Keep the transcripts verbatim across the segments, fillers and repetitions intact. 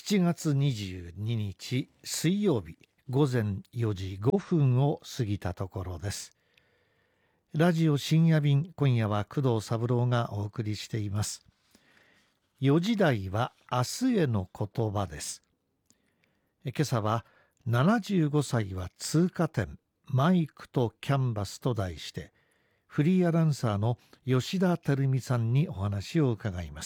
ちがつにじゅうににち水曜日ごぜんよじごふんを過ぎたところです。ラジオ深夜便、今夜は工藤三郎がお送りしています。よじ台は明日への言葉です。今朝はななじゅうごさいは通過点、マイクとキャンバスと題して、フリーアナウンサーの吉田照美さんにお話を伺います。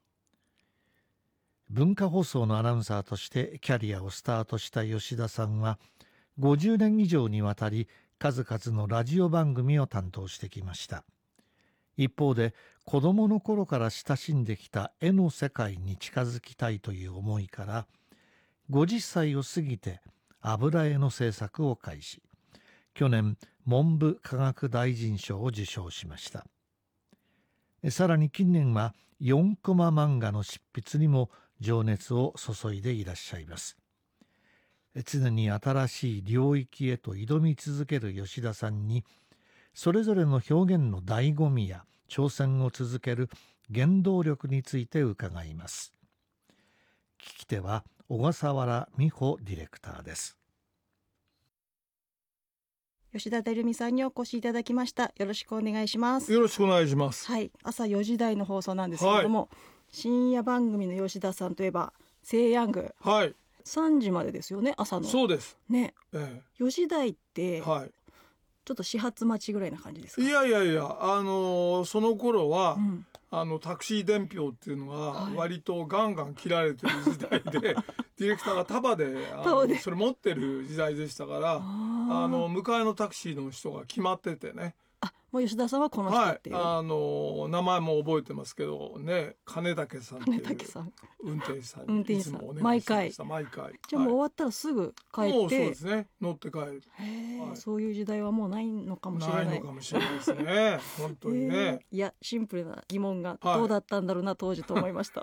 文化放送のアナウンサーとしてキャリアをスタートした吉田さんは、ごじゅうねん以上にわたり数々のラジオ番組を担当してきました。一方で、子どもの頃から親しんできた絵の世界に近づきたいという思いから、ごじゅっさいを過ぎて油絵の制作を開始。去年、文部科学大臣賞を受賞しました。さらに近年はよんコマ漫画の執筆にも情熱を注いでいらっしゃいます。常に新しい領域へと挑み続ける吉田さんに、それぞれの表現の醍醐味や挑戦を続ける原動力について伺います。聞き手は小笠原美穂ディレクターです。 吉田照美さんにお越しいただきました。よろしくお願いします。 よろしくお願いします。 はい、朝よじ台の放送なんですけれども、はい、深夜番組の吉田さんといえばセイヤング、 はい、 さんじまでですよね、朝の。 そうですね、 ええ、 よじ台って、 はい、 ちょっと始発待ちぐらいな感じですか？ いやいやいや、あのー、その頃は、うん、あのタクシー伝票っていうのが割とガンガン切られてる時代で、はい、ディレクターが束であのそれ持ってる時代でしたから、あの迎えのタクシーの人が決まっててね。 あ、もう吉田さんはこの人っていう、 はい、あの名前も覚えてますけどね、金武さんっていう運転手さんにいつもお願いしてました。毎回。 じゃあもう終わったらすぐ帰って、はい、 もうそうですね、乗って帰る。 へ、はい、そういう時代はもうないのかもしれない。 ないのかもしれないですね本当にね。 いや、シンプルな疑問がどうだったんだろうな、はい、当時と思いました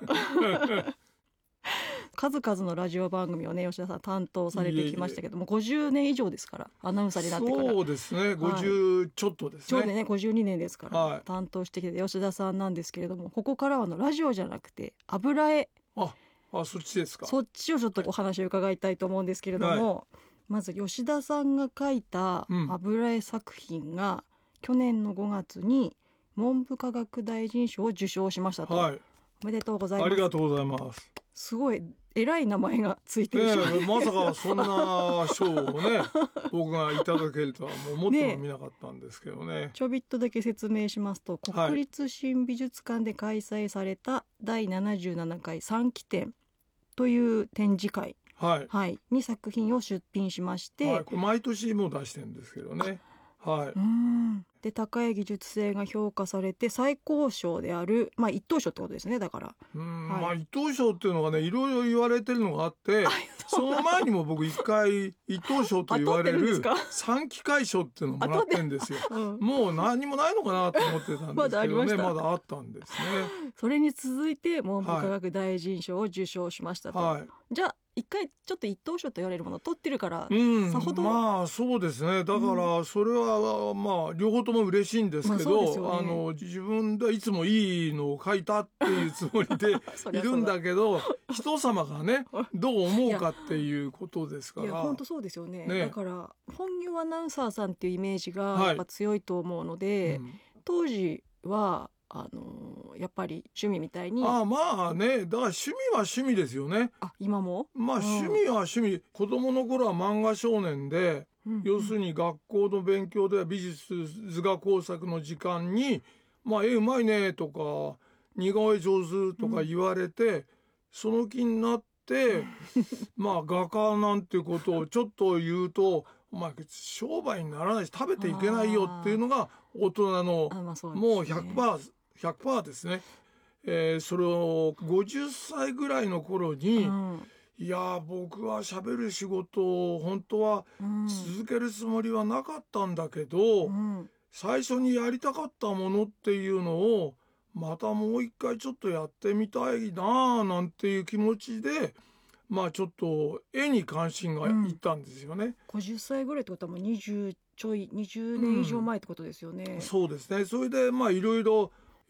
数々のラジオ番組をね、吉田さん担当されてきましたけども、いえいえ、ごじゅうねん以上ですから、アナウンサーになってから。 そうですね、ごじゅうちょっとですね。 ちょうどね、ごじゅうにねんですから、 はい、 担当してきて吉田さんなんですけれども、ここからはのラジオじゃなくて油絵、 ああ、そっちですか。 そっちをちょっとお話を伺いたいと思うんですけれども、はい、まず吉田さんが描いた油絵作品が、うん、去年のごがつに文部科学大臣賞を受賞しましたと、はい、おめでとうございます。 ありがとうございます。 すごい偉い名前がついてる賞、 ね、まさかそんな賞をね僕がいただけるとはもう思ってもみなかったんですけど ね, ねちょびっとだけ説明しますと、国立新美術館で開催されただいななじゅうななかいさんき展という展示会、はいはい、に作品を出品しまして、 はい、これ毎年も出してるんですけどね。はい、うん、で高い技術性が評価されて最高賞である、まあ、一等賞ってことですね。だからうん、はい、まあ、一等賞っていうのがね、いろいろ言われてるのがあってその前にも僕一回一等賞と言われる三機会賞っていうのをもらってるんですよ、うん、もう何もないのかなと思ってたんですけどねまだありました。まだあったんですね。 それに続いて文部科学大臣賞を受賞しましたと、はい、じゃあ一回ちょっと一等賞と言われるものを取ってるから、 うん、 さほどまあそうですね。だからそれはまあ両方とも嬉しいんですけど、まあ、ね、あの自分でいつもいいのを書いたっていうつもりでいるんだけど人様がねどう思うかっていうことですから。 いや本当そうですよ ね, ねだから本業アナウンサーさんっていうイメージがやっぱ強いと思うので、はい、うん、当時はあのー、やっぱり趣味みたいに。 ああ、まあね、だから趣味は趣味ですよね。 あ、今もまあ趣味は趣味、うん、子供の頃は漫画少年で、うんうん、要するに学校の勉強では美術図画工作の時間に、まあ絵うまいねとか似顔絵上手とか言われて、うん、その気になってまあ画家なんていうことをちょっと言うとお前商売にならないし食べていけないよっていうのが大人の、まあね、もう ひゃくパーセントひゃくパーセント ですね、えー、それをごじゅっさいぐらいの頃に、うん、いや僕は喋る仕事を本当は続けるつもりはなかったんだけど、うん、最初にやりたかったものっていうのをまたもう一回ちょっとやってみたいななんていう気持ちで、まあちょっと絵に関心がいったんですよね、うん、 ごじゅっさいぐらいってことはもうにじゅうちょいにじゅうねん以上前ってことですよね、 うん、そうですね。それでまあいろいろ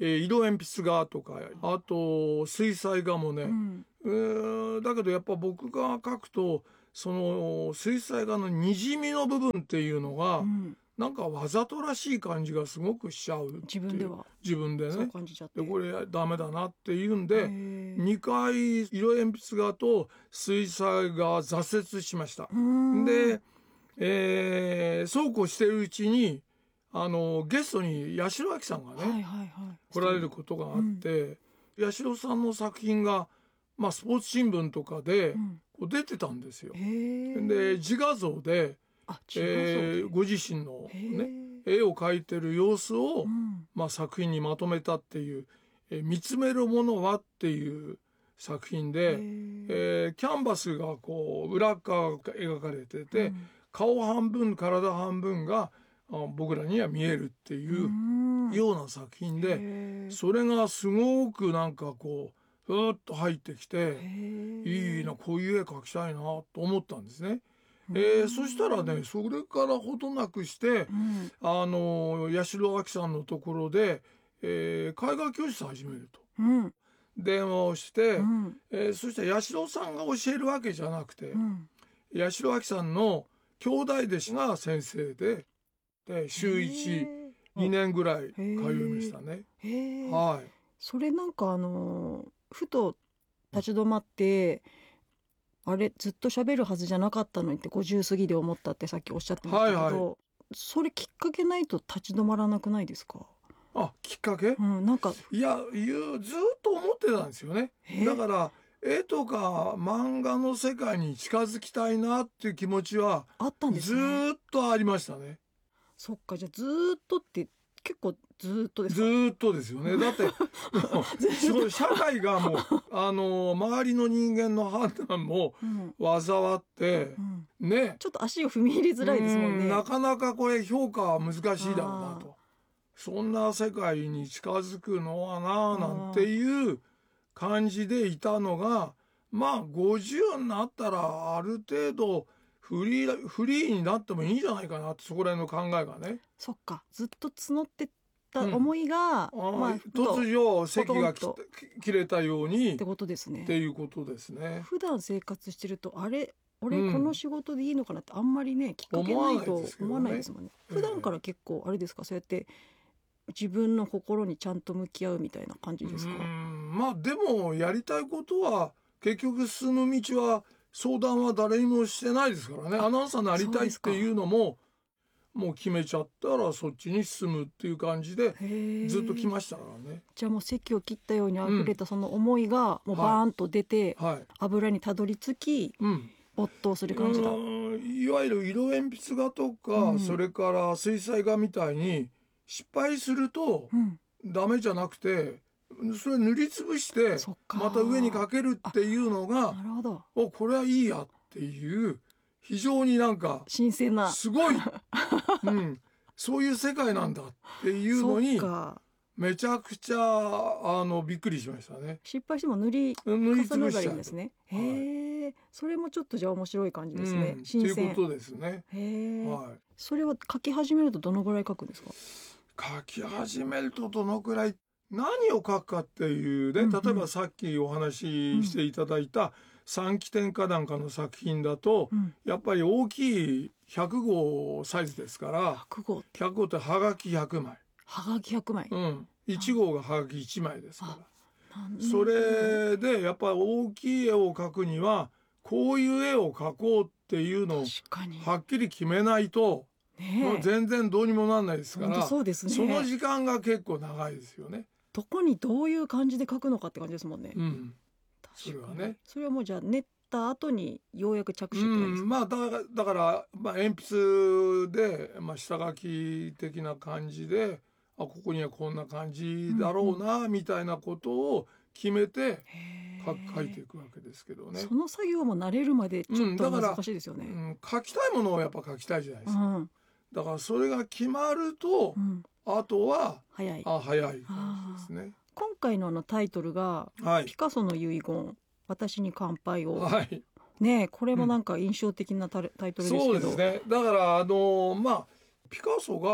えー、色鉛筆画とか、あと水彩画もね、 うんえーだけどやっぱ僕が描くとその水彩画のにじみの部分っていうのが、 うん、 なんかわざとらしい感じがすごくしちゃうっていう。 自分では自分でそうね。 感じちゃってでこれダメだなっていうんへでーにかい色鉛筆画と水彩画挫折しました。 うーんで、えーそうこうしてるうちにあのゲストに八代亜紀さんがね、 はいはいはい来られることがあって、八代さんの作品が、まあ、スポーツ新聞とかでうんこう出てたんですよ。 へーで自画像で、 あ違うえーご自身の、 へね、 ー絵を描いてる様子を、 うんまあ、作品にまとめたっていう「えー見つめるものは」っていう作品へで、 ーえーキャンバスがこう裏側が描かれてて、 うん顔半分体半分があ僕らには見えるっていううんような作品で、 へーそれがすごくなんかこうふーっと入ってきて、 へーいいなこういう絵描きたいなと思ったんですね。 うんえーそしたらねそれからほどなくしてうんあの八代亜紀さんのところで、えー絵画教室始めるとうん電話をして、 うんえーそして八代さんが教えるわけじゃなくて、 うん八代亜紀さんの兄弟弟子が先生で、で週いちへーにねんぐらい通いましたね。 へーはい。 それなんかあのーふと立ち止まってあれずっと喋るはずじゃなかったのにってごじゅう過ぎで思ったってさっきおっしゃってましたけど、 はいはそれきっかけないと立ち止まらなくないですか？ あ、きっかけ？ うんなんかいや、いうずっと思ってたんですよね。 へだから絵とか漫画の世界に近づきたいなっていう気持ちはあったんですずね。 ーっとありましたね。 そっかじゃあずーっとって結構ずーっとですか？ ずーっとですよね。だってもうそう社会がもうあの周りの人間の判断もうん災ってうんね。 ちょっと足を踏み入れづらいですもんね。 うんなかなかこれ評価は難しいだろうなあーと。そんな世界に近づくのはななんていう感じでいたのが、まあごじゅうになったらある程度フリーフリーになってもいいんじゃないかなってそこら辺の考えがね。 そっかずっと募ってた思いが、 あーまあふと突如席がきポト切れたようにってことですねっていうことですね。 普段生活してるとあれ俺うんこの仕事でいいのかなってあんまりねきっかけないと思わないですけどね思わないですもんね。 ええ普段から結構あれですかそうやって自分の心にちゃんと向き合うみたいな感じですか？ うんまあでもやりたいことは結局進む道は相談は誰にもしてないですからね。アナウンサーになりたいっていうのももう決めちゃったらそっちに進むっていう感じでへーずっと来ましたからね。 じゃあもう席を切ったように溢れたその思いがもうバーンと出て、 はい。 油にたどり着きうん。 没頭する感じだ。 うんいわゆる色鉛筆画とか、 うんそれから水彩画みたいに失敗するとうん、 ダメじゃなくてそれ塗りつぶしてそっかまた上にかけるっていうのがなるほどおこれはいいやっていう非常になんか新鮮なすごい、うん、そういう世界なんだっていうのにそっかめちゃくちゃあのびっくりしましたね。 失敗しても塗り塗りつ重ねぶしちゃうばいいんですね。 はいへえ、それもちょっとじゃあ面白い感じですね。 うん、 新鮮。 っていうことですね。 へえ、 はい。 それは書き始めるとどのぐらい書くんですか？ 書き始めるとどのくらい何を書くかっていうね、 うんうん例えばさっきお話ししていただいた三期展かなんかの作品だと、 うん、 やっぱり大きいひゃくごうサイズですからひゃくごうってひゃくごうってはがきひゃくまい、 はがきひゃくまい。 うん、いちごうがはがきいちまいですからなんそれでやっぱり大きい絵を描くにはこういう絵を描こうっていうのを確かに。 はっきり決めないともうねえ、 全然どうにもなんないですか本当らそうですね。 その時間が結構長いですよね。 どこにどういう感じで書くのかって感じですもんね。 うん確かにそれはね。 それはもうじゃあ練った後にようやく着手うって感じですか？ ん、まあだからだから、まあ、鉛筆で、まあ、下書き的な感じであここにはこんな感じだろうな、みたいなことを決めてへ書え書いていくわけですけどね。 その作業も慣れるまでちょっとうんだから難しいですよね。 うん、書きたいものをやっぱ書きたいじゃないでうすか。 ん、 だからそれが決まるとう、ん、 あとは早い。 あ早い感じですね。 今回のあのタイトルがはいピカソの遺言私に乾杯を、 はい。 ねえこれもなんか印象的なタレタイトルですけど、 そうですね。だからあのまあピカソが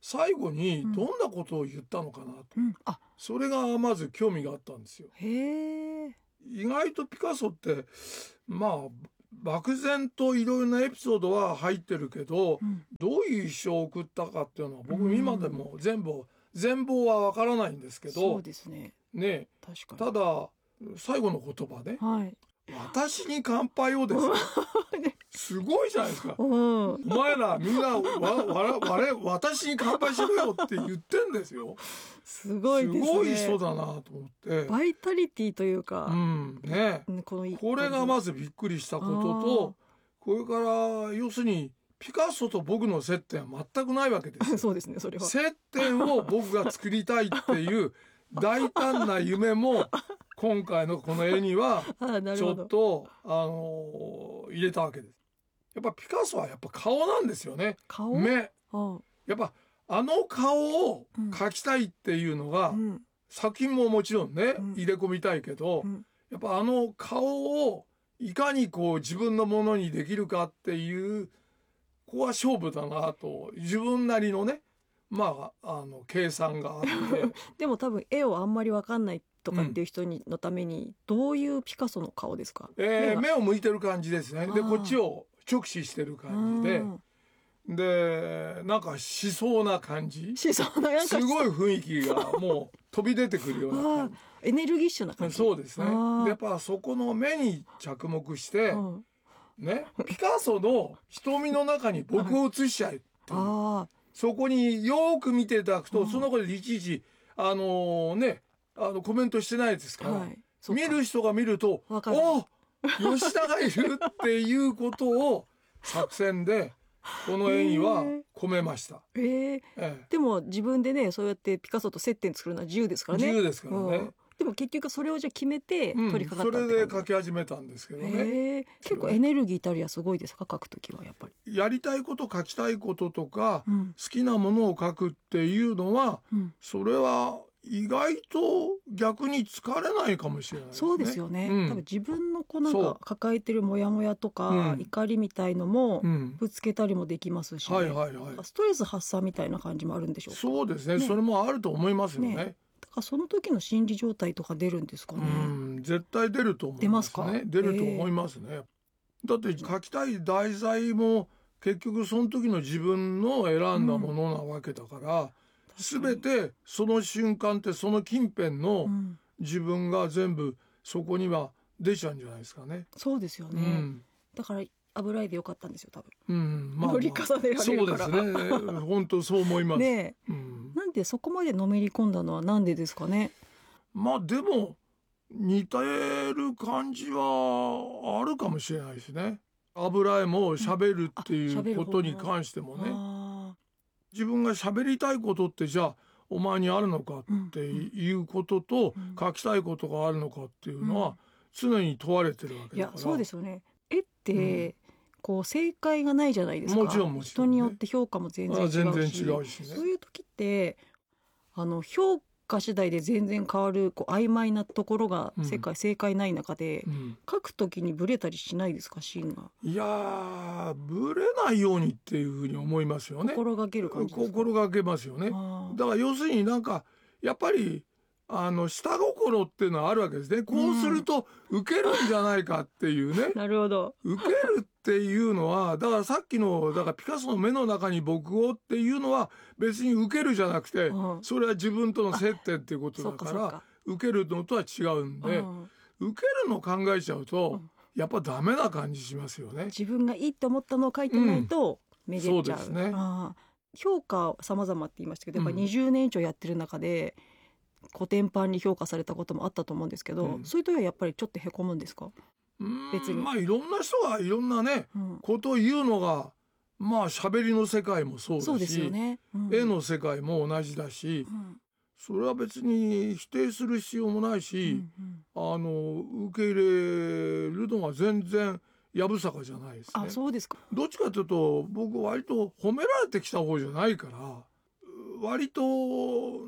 最後にどんなことを言ったのかなと、 うん、あ、 それがまず興味があったんですよ。 へえ。 意外とピカソってまあ漠然といろいろなエピソードは入ってるけど、 うん、 どういう一生を送ったかっていうのは僕今でも全部全貌はわからないんですけど、 そうですね。 ね、 確かに。 ただ最後の言葉ね、 はい。 私に乾杯をですよすごいじゃないですか。 うん、 お前らみんなわわわれ私に乾杯しろよって言ってんですよ。 すごいですね。 すごい人だなと思って。 バイタリティというか、 うんね、 このこれがまずびっくりしたことと、これから要するにピカソと僕の接点は全くないわけですよ。 そうですね、それは。 接点を僕が作りたいっていう大胆な夢も今回のこの絵にはちょっとあの入れたわけです。やっぱピカソはやっぱ顔なんですよね。 顔？ 目。 あやっぱあの顔を描きたいっていうのが、うん、作品ももちろんね、うん、入れ込みたいけど、うん、やっぱあの顔をいかにこう自分のものにできるかっていうここは勝負だなと自分なりのねまああの計算があってでも多分絵をあんまり分かんないとかっていう人に、のためにどういうピカソの顔ですか？ えー、目を向いてる感じですね。でこっちを直視してる感じで。でなんかしそうな感じしそうななんかすごい雰囲気がもう飛び出てくるような感じエネルギッシュな感じ。 そうですね。でやっぱそこの目に着目して、うん、ねピカソの瞳の中に僕を映しちゃえってあそこによく見ていただくと、うん、その子でいちいちあのー、ねあのコメントしてないですから、はい、見る人が見るとお吉田がいるっていうことを作戦でこの絵には込めました、 えーえーえー、でも自分でねそうやってピカソと接点作るのは自由ですからね。 自由ですからね、うん、 でも結局それをじゃ決めて取り掛かったって、 うん、それで描き始めたんですけどね、 えー、結構エネルギーたるやすごいですか？描くときはやっぱりやりたいこと描きたいこととか、うん、好きなものを描くっていうのは、うん、それは意外と逆に疲れないかもしれないですね。 そうですよね、うん、多分自分のこうなんか抱えてるモヤモヤとか、うん、怒りみたいのもぶつけたりもできますし、ね、 はいはいはい、 ストレス発散みたいな感じもあるんでしょうか？ そうですね、ね、それもあると思いますよね。ね、 だからその時の心理状態とか出るんですかね？ うん、絶対出ると思いますね。出ますか？出ると思いますね、えー、だって書きたい題材も結局その時の自分の選んだものなわけだから、うん全てその瞬間ってその近辺の自分が全部そこには出ちゃうんじゃないですかね。 そうですよね、うん、だから油絵でよかったんですよ多分、 うんまあまあ、乗り重ねられるから。 そうですね本当そう思いますね、うん、なんでそこまでのめり込んだのはなんでですかね？ まあでも似てる感じはあるかもしれないですね。油絵も喋るっていうことに関してもね、うん自分が喋りたいことってじゃあお前にあるのかっていうことと、うんうん、書きたいことがあるのかっていうのは常に問われてるわけだから、いやそうですよね。絵って、うん、こう正解がないじゃないですか。 もちろんもちろん、ね、 人によって評価も全然違うし、 全然違うしね、 そういう時ってあの評価次第で全然変わるこう曖昧なところが世界、うん、正解ない中で、うん、書く時にブレたりしないですか？シーンが。 いやブレないようにっていうふうに思いますよね。 心がける感じですか？ 心がけますよね。だから要するになんかやっぱりあの下心っていうのはあるわけですね。こうすると受けるんじゃないかっていうね、 うん、なるほど。 受けるっていうのはだからさっきのだからピカソの目の中に僕をっていうのは別に受けるじゃなくて、うん、それは自分との接点っていうことだから受けるのとは違うんで、うん、受けるのを考えちゃうと、うん、やっぱダメな感じしますよね。 自分がいいと思ったのを書いてないとめでちゃう、うん、 そうですね。 あ評価様々って言いましたけどやっぱにじゅうねん以上やってる中で、古典版に評価されたこともあったと思うんですけど、うん、そういう時はやっぱりちょっとへこむんですか？ うん別にまあいろんな人がいろんなね、うん、ことを言うのがまあ喋りの世界もそうだしそうですよね、うん、 絵の世界も同じだし、うん、それは別に否定する必要もないし、うんうん、あの受け入れるのは全然やぶさかじゃないですね。 あ、そうですか。 どっちかというと僕割と褒められてきた方じゃないから割と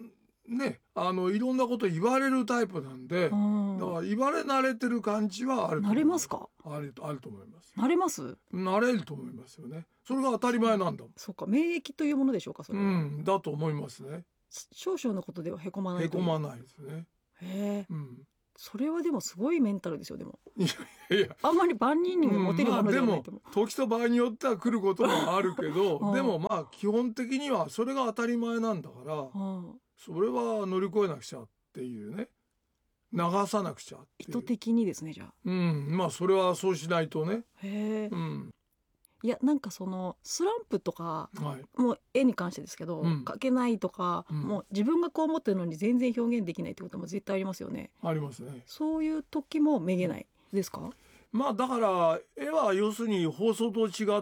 ねあのいろんなこと言われるタイプなんで、だから言われ慣れてる感じはあると思います。 慣れますか？ あるあると思います。 慣れます？ 慣れると思いますよね。それが当たり前なんだもん。 そうか、免疫というものでしょうか、それは。 うん、だと思いますね。 少々のことではへこまないへという。 こまないですね。 へえ、 うん、 それはでもすごいメンタルですよ。でもいやいや、 あんまり万人にも持てるものではないと思う。 うんまあ、でも時と場合によっては来ることもあるけどうんでもまあ基本的にはそれが当たり前なんだから、 うん、 それは乗り越えなくちゃっていうね、流さなくちゃっていう。 意図的にですね、じゃあ。 うんまあそれはそうしないとね。 へえ、 うん、 いやなんかそのスランプとか、 はい、 もう絵に関してですけど、 うん描けないとか、 うんもう自分がこう思ってるのに全然表現できないってことも絶対ありますよね。 ありますね。 そういう時もめげないですか？ まあだから絵は要するに放送と違って、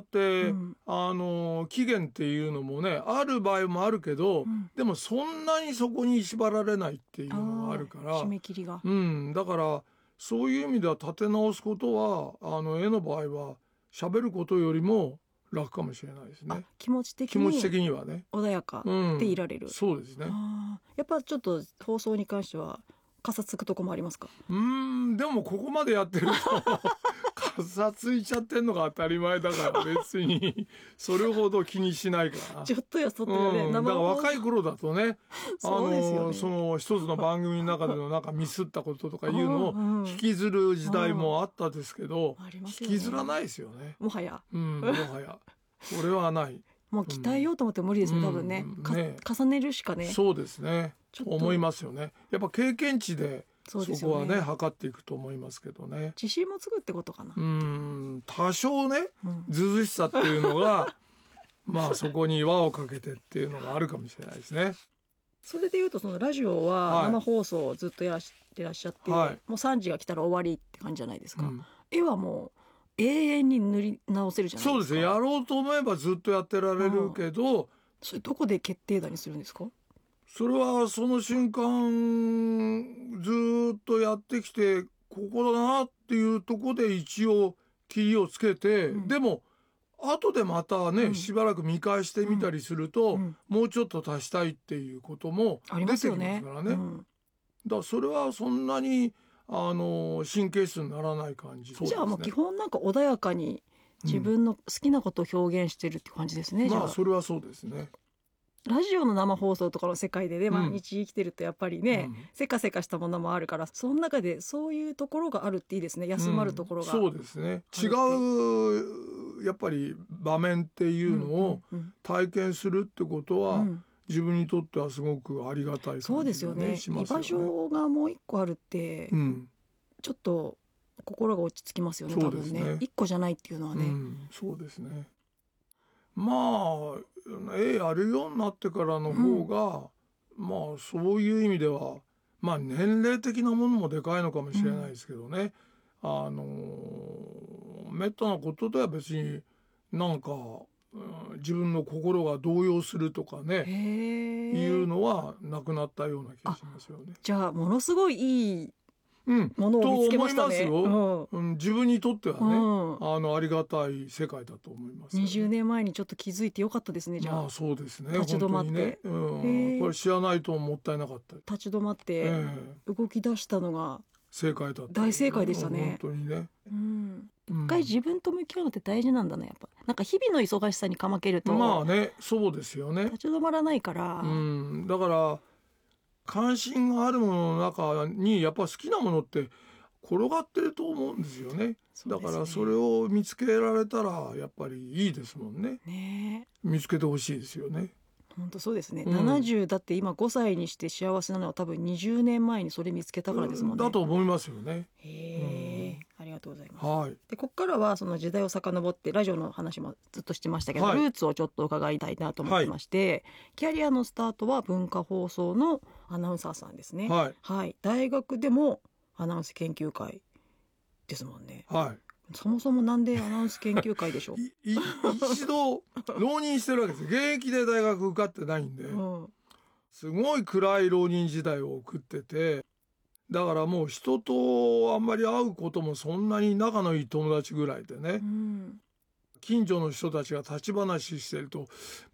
うん、 あの期限っていうのもねある場合もあるけど、 うん、 でもそんなにそこに縛られないっていうのがあるから締め切りが、 うん、だからそういう意味では立て直すことはあの絵の場合は喋ることよりも楽かもしれないですね。 気持ち的気持ちに的にはね、 穏やかうん、 でいられる、 そうですね。 あーやっぱちょっと放送に関してはかさつくとこもありますか？ うーんでもここまでやってるとかさついちゃってんのが当たり前だから別にそれほど気にしないかな。 ちょっとやそっとやね、 うん、だから生放送若い頃だとねそうですよねあのその一つの番組の中でのなんかミスったこととかいうのうんうんを引きずる時代もあったですけど、 ありますよね引きずらないですよね。 もはやうん、もはやそれはない。 もう鍛えようと思っても無理ですね、 うん多分ね、かね重ねるしかね。 そうですねちょっと思いますよね。やっぱ経験値でそそうですよねこはね測っていくと思いますけどね。 自信もつくってことかな、 うん多少ねうんずうずうしさっていうのがまあそこに輪をかけてっていうのがあるかもしれないですね。 それでいうとそのラジオははい生放送をずっとやらしてらっしゃって、 はいもうさんじが来たら終わりって感じじゃないですか、 うん絵はもう永遠に塗り直せるじゃないでか。 そうですすね。やろうと思えばずっとやってられるけど、 それどこで決定打にするんですか？ それはその瞬間ずっとやってきてここだなっていうところで一応切りをつけて、 うんでも後でまたね、 うんしばらく見返してみたりすると、 うんもうちょっと足したいっていうこともあり出てきますますよねからね。 うんだからそれはそんなにあの神経質にならない感じ。 じゃあもう基そう本なんか穏やかに自分の好きなことを表現してるって感じですね、じゃあ、 ですね。まあそれはそうですね。 ラジオの生放送とかの世界でね、 うん毎日生きてるとやっぱりね、 うんせかせかしたものもあるから、その中でそういうところがあるっていいですね、休まるところが、 うんそうですね。違あるうやっぱり場面っていうのをうん体験するってことは、 うんうん自分にとってはすごくありがたい感じが、ね、 そうですよね居しますよね。 場所がもう一個あるって、 うん、 ちょっと心が落ち着きますよね、多そうですね分ね一個じゃないっていうのはね、 うん、そうですね。まあ絵やるようになってからの方が、まあそういう意味ではまあ年齢的なものもでかいのかもしれないですけどね、あのめったなことでは別になんか、うん、自分の心が動揺するとかねへえいうのはなくなったような気がしますよね。 じゃあものすごいいいうん、 ものを見つけましたね。 と思いますよ。うん、自分にとってはね、 うんあのありがたい世界だと思いますよね。 にじゅうねんまえにちょっと気づいてよかったですね、じゃあ、 まあそうですね。 立ち止まって本当にね、うんへえこれ知らないともったいなかった。 立ち止まってええ動き出したのが、 正解だった。 大正解でしたね本当にね。 うん、 うん一回自分と向き合うのって大事なんだね、やっぱなんか日々の忙しさにかまけるとまあね、そうですよね。 立ち止まらないから、 うん、だから関心があるものの中にやっぱ好きなものって転がってると思うんですよね。 そうですねだからそれを見つけられたらやっぱりいいですもんね。 ねえ、 見つけてほしいですよね。 本当そうですね、 うんななじゅうだって今ごさいにして幸せなのは多分にじゅうねんまえにそれ見つけたからですもんね。 だと思いますよね。 へえ、ありがとうございます。 はい。 でここからはその時代を遡ってラジオの話もずっとしてましたけど、 はいルーツをちょっと伺いたいなと思ってまして、キャリアのスタートは文化放送のアナウンサーさんですね。 はい。 はい、大学でもアナウンス研究会ですもんね。 はそもそもなんでアナウンス研究会でしょう。 い。いい一度浪人してるわけです。現役で大学受かってないんで、 うんすごい暗い浪人時代を送ってて、だからもう人とあんまり会うこともそんなに仲のいい友達ぐらいでね、 うん近所の人たちが立ち話してると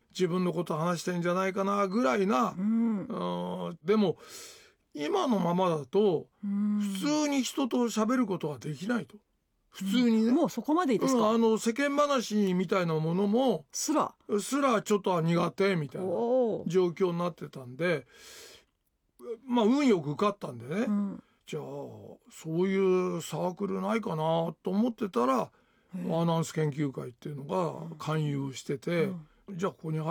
自分のこと話してんじゃないかなぐらいな、 うん、 うん、でも今のままだと普通に人と喋ることはできないと。普通にね、 うん、もうそこまでいいですか。 うん、あの世間話みたいなものもすらすらちょっとは苦手みたいな状況になってたんで、まあ運よく受かったんでね、うん、じゃあそういうサークルないかなと思ってたらアナウンス研究会っていうのが勧誘してて、うん、じゃあここに